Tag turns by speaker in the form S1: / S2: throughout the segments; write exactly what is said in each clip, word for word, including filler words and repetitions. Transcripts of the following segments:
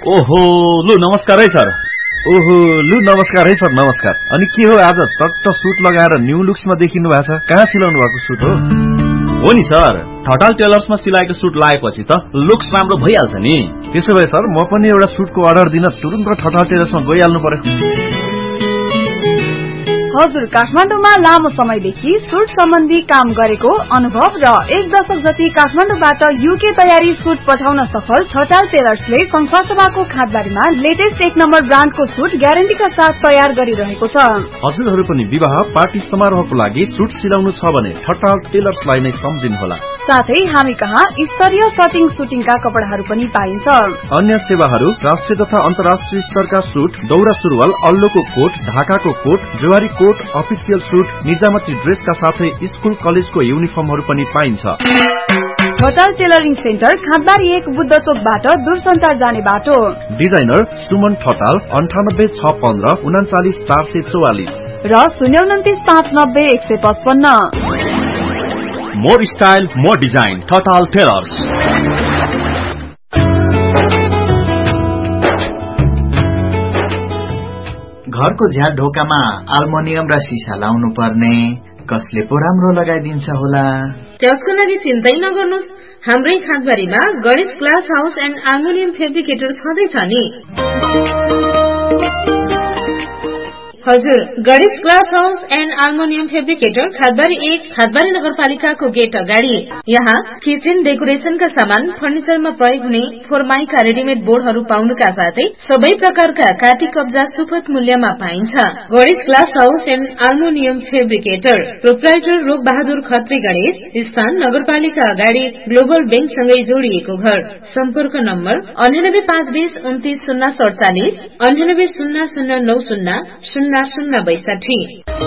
S1: ओहो लु नमस्कार है सर। ओहो लु नमस्कार है सर नमस्कार। अनि के हो आज चट्ट सुट लगाएर न्यू लुक्समा देखिनु भएको छ? कहाँ सिलाउनु भएको सुट हो?
S2: हो नि सर, ठटाल टेलर्समा सिलाएको सुट लगाएपछि त लुक्स राम्रो भइहाल्छ नि।
S1: त्यसो भए सर म पनि एउटा सुटको अर्डर दिन तुरुन्त ठटाल टेलर्समा गइहाल्नु पर्यो।
S3: हजुर, काठमाडौँमा लामो समयदेखि सुट सम्बन्धी काम गरेको अनुभव र एक दशक जति काठमाडौँबाट युके तयारी सुट पठाउन सफल ठटाल टेलर्सले संसारसभाको खाँदबारीमा लेटेस्ट एक नम्बर ब्रान्डको सुट ग्यारेन्टीका साथ तयार गरिरहेको छ।
S1: हजुरहरू पनि विवाह पार्टी समारोहको लागि सुट सिलाउनु छ भने ठटाल टेलर्सलाई नै सम्झिनुहोला।
S3: साथै हामी कहाँ स्तरीय कटिङ सुटिङका कपडाहरू पनि पाइन्छ।
S1: अन्य सेवाहरू राष्ट्रिय तथा अन्तर्राष्ट्रिय स्तरका सुट, दौरा सुरुवाल, अल्लोको कोट, ढाकाको coat, Zuari coat, official suit, निजामती ड्रेसका साथै स्कुल कलेजको युनिफर्महरू पनि पाइन्छ।
S3: ठटाल टेलरिङ सेन्टर खाँदबारी एक बुद्ध चोकबाट दूरसञ्चार जाने बाटो।
S1: डिजाइनर सुमन ठटाल अन्ठानब्बे छ पन्ध्र उनाचालिस चार सय चौवालिस
S3: र शून्य उन्तिस पाँच नब्बे एक सय पचपन्न।
S2: More style more design Thatal tailors.
S4: घरको झ्याल ढोकामा अल्मुनियम र सिसा लाउनु पर्ने, कसले पो राम्रो लगाइदिन्छ होला?
S5: त्यसको लागि चिन्तै नगर्नुस्, हाम्रै खाँदबारीमा Ganesh glass house and aluminium fabricator छँदैछ नि। हजुर, Ganesh glass house and aluminium fabricator Khandbari एक खाँदबारी नगरपालिकाको गेट अगाडि। यहाँ किचन डेकोरेशनका सामान, फर्निचरमा प्रयोग हुने फोरमाइका रेडिमेड बोर्डहरू पाउनुका साथै सबै प्रकारका काटी कब्जा सुपथ मूल्यमा पाइन्छ। Ganesh glass house and aluminium fabricator, proprietor रूप बहादुर खत्री गणेश, स्थान नगरपालिका अगाडि ग्लोबल बैंक सँगै जोडिएको घर। सम्पर्क नम्बर अन्ठानब्बे पाँच बीस उन्तिस शून्य सडचालिस, अन्ठानब्बे शून्य शून्य नौ शून्य शून्य शून्य बैसाठी।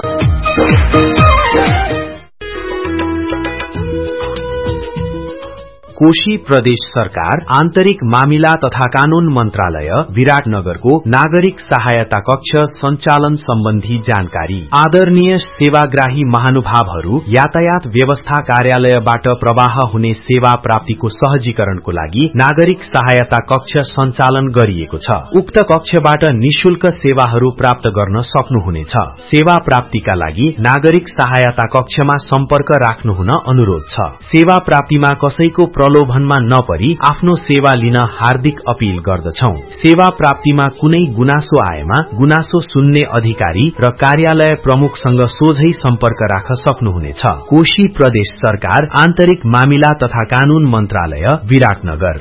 S6: कोशी प्रदेश सरकार आन्तरिक मामिला तथा कानून मन्त्रालय विराटनगरको नागरिक सहायता कक्ष सञ्चालन सम्बन्धी जानकारी। आदरणीय सेवाग्राही महानुभावहरू, यातायात व्यवस्था कार्यालयबाट प्रवाह हुने सेवा प्राप्तिको सहजीकरणको लागि नागरिक सहायता कक्ष सञ्चालन गरिएको छ। उक्त कक्षबाट निशुल्क सेवाहरू प्राप्त गर्न सक्नुहुनेछ। सेवा प्राप्तिका लागि नागरिक सहायता कक्षमा सम्पर्क राख्नुहुन अनुरोध छ। सेवा प्राप्तिमा कसैको प्रलोभनमा नपरी आफ्नो सेवा लिन हार्दिक अपील गर्दछौं। सेवा प्राप्तिमा कुनै गुनासो आएमा गुनासो सुन्ने अधिकारी र कार्यालय प्रमुखसँग सोझै सम्पर्क राख्न सक्नुहुनेछ। कोशी प्रदेश सरकार आन्तरिक मामिला तथा कानून मन्त्रालय विराटनगर।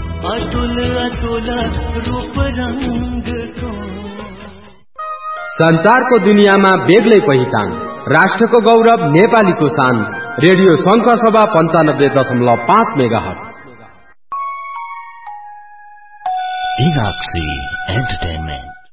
S7: संचारको दुनियाँमा बेग्लै पहिचान, राष्ट्रको गौरव, नेपालीको शान। रेडियो शङ्खसभा पञ्चानब्बे दशमलव पाँच मेगा हर्ट्ज।
S8: इनाक्सी एन्टरटेनमेन्ट।